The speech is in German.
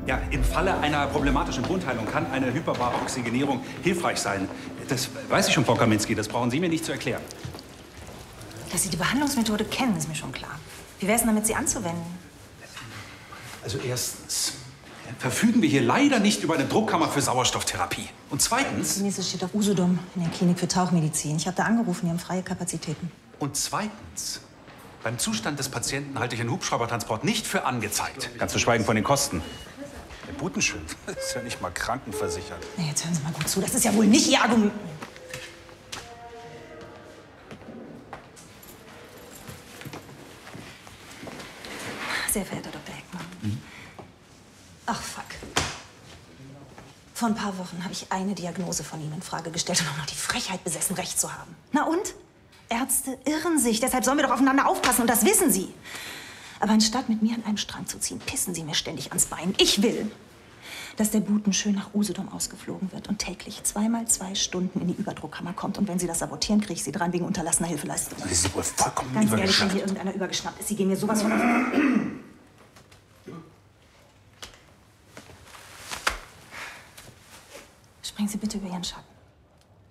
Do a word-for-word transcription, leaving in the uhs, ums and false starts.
Ja, im Falle einer problematischen Wundheilung kann eine hyperbare Oxygenierung hilfreich sein. Das weiß ich schon, Frau Kaminski, das brauchen Sie mir nicht zu erklären. Dass Sie die Behandlungsmethode kennen, ist mir schon klar. Wie wäre es denn damit, sie anzuwenden? Also erstens verfügen wir hier leider nicht über eine Druckkammer für Sauerstofftherapie. Und zweitens... Das nächste steht auf Usedom in der Klinik für Tauchmedizin. Ich habe da angerufen, die haben freie Kapazitäten. Und zweitens, beim Zustand des Patienten halte ich einen Hubschraubertransport nicht für angezeigt. Ganz zu schweigen von den Kosten. Der Butenschön ist ja nicht mal krankenversichert. Na, jetzt hören Sie mal gut zu. Das ist ja wohl nicht Ihr Argument. Sehr verehrter Doktor Heckmann. Mhm. Ach, fuck. Vor ein paar Wochen habe ich eine Diagnose von Ihnen in Frage gestellt und auch noch die Frechheit besessen, Recht zu haben. Na und? Ärzte irren sich. Deshalb sollen wir doch aufeinander aufpassen und das wissen Sie. Aber anstatt mit mir an einem Strang zu ziehen, pissen Sie mir ständig ans Bein. Ich will, dass der Butenschön nach Usedom ausgeflogen wird und täglich zweimal zwei Stunden in die Überdruckkammer kommt. Und wenn Sie das sabotieren, kriege ich Sie dran wegen unterlassener Hilfeleistung. Sie sind wohl vollkommen Ganz ehrlich, wenn übergeschnappt. hier irgendeiner übergeschnappt ist, Sie gehen mir sowas von auf. Springen Sie bitte über Ihren Schatten.